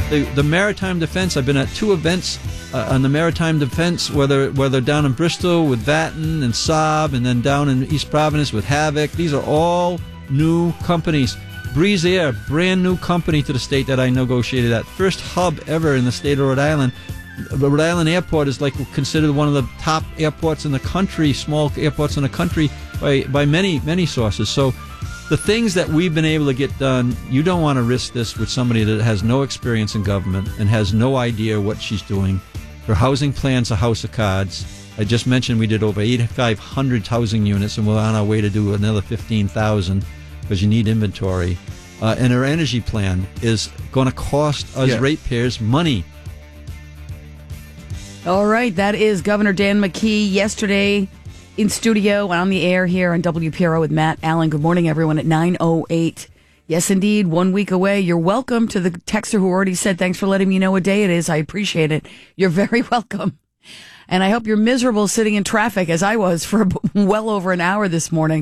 the maritime defense. I've been at 2 events on the maritime defense, whether down in Bristol with Vatten and Saab, and then down in East Providence with Havoc. These are all new companies. Breeze Air, brand new company to the state that I negotiated at. First hub ever in the state of Rhode Island. The Rhode Island Airport is considered one of the top airports in the country, small airports in the country by many sources. So the things that we've been able to get done, you don't want to risk this with somebody that has no experience in government and has no idea what she's doing. Her housing plan's a house of cards. I just mentioned we did over 8,500 housing units, and we're on our way to do another 15,000 because you need inventory. And her energy plan is going to cost us ratepayers money. All right, that is Governor Dan McKee yesterday in studio and on the air here on WPRO with Matt Allen. Good morning, everyone, at 9:08. Yes, indeed, 1 week away. You're welcome to the texter who already said, thanks for letting me know what day it is. I appreciate it. You're very welcome. And I hope you're miserable sitting in traffic, as I was for well over an hour this morning.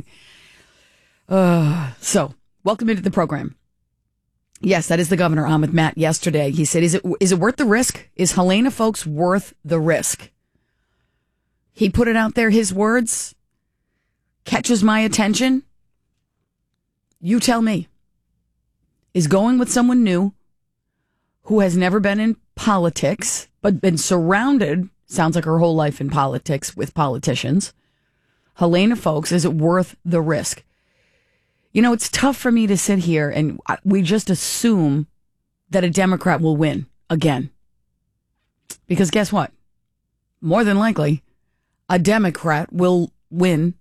So, welcome into the program. Yes, that is the governor on with Matt yesterday. He said, is it worth the risk? Is Helena Foulkes worth the risk? He put it out there, his words, catches my attention. You tell me. Is going with someone new who has never been in politics, but been surrounded, sounds like her whole life in politics, with politicians. Helena Foulkes, is it worth the risk? You know, it's tough for me to sit here and we just assume that a Democrat will win again. Because guess what? More than likely, a Democrat will win